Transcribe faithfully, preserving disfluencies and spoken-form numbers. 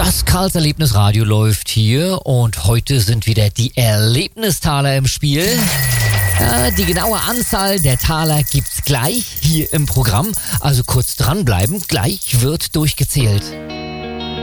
Das Karls Erlebnisradio läuft hier und heute sind wieder die Erlebnistaler im Spiel. Ja, die genaue Anzahl der Taler gibt's gleich hier im Programm, also kurz dranbleiben, gleich wird durchgezählt.